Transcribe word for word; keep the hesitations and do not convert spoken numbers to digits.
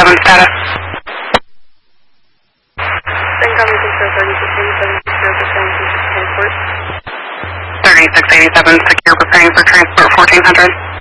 eighty-seven status. thirty-six eighty-seven secure, preparing for transport fourteen hundred.